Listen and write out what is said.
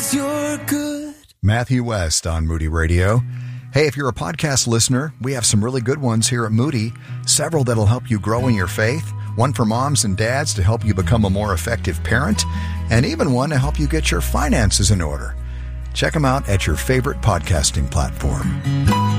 'cause you're good. Matthew West on Moody Radio. Hey, if you're a podcast listener, we have some really good ones here at Moody. Several that'll help you grow in your faith. One for moms and dads to help you become a more effective parent. And even one to help you get your finances in order. Check them out at your favorite podcasting platform.